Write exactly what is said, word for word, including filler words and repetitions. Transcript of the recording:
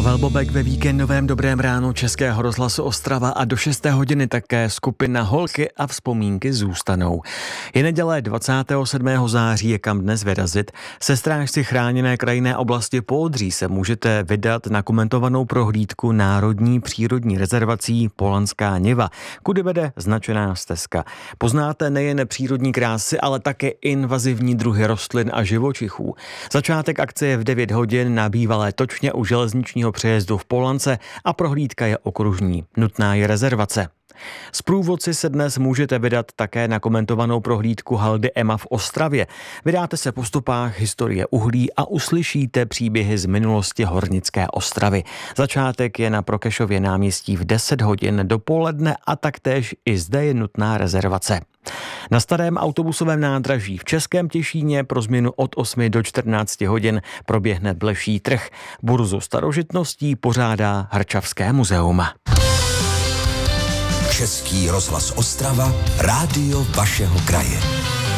Pavel Bobek ve víkendovém Dobrém ránu Českého rozhlasu Ostrava a do šesté hodiny také skupina Holky a vzpomínky zůstanou. Je neděle dvacátého sedmého září, je kam dnes vyrazit. Se strážci chráněné krajinné oblasti Poodří se můžete vydat na komentovanou prohlídku Národní přírodní rezervací Polanská niva, kudy vede značená stezka. Poznáte nejen přírodní krásy, ale také invazivní druhy rostlin a živočichů. Začátek akce je v devět hodin na bývalé točně u železničního přejezdu v Polance a prohlídka je okružní. Nutná je rezervace. S průvodci se dnes můžete vydat také na komentovanou prohlídku haldy Ema v Ostravě. Vydáte se po stopách historie uhlí a uslyšíte příběhy z minulosti hornické Ostravy. Začátek je na Prokešově náměstí v deset hodin dopoledne a taktéž i zde je nutná rezervace. Na starém autobusovém nádraží v Českém Těšíně pro změnu od osmi do čtrnácti hodin proběhne bleší trh. Burzu starožitností pořádá Hrčavské muzeum. Český rozhlas Ostrava, rádio vašeho kraje.